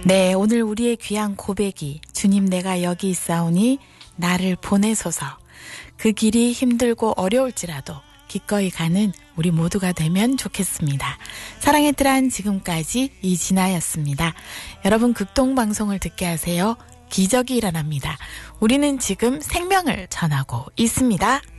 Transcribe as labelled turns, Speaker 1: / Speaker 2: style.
Speaker 1: 네, 오늘 우리의 귀한 고백이 주님 내가 여기 있사오니 나를 보내소서. 그 길이 힘들고 어려울지라도 기꺼이 가는 우리 모두가 되면 좋겠습니다. 사랑의 트란 지금까지 이진아였습니다. 여러분 극동방송을 듣게 하세요. 기적이 일어납니다. 우리는 지금 생명을 전하고 있습니다.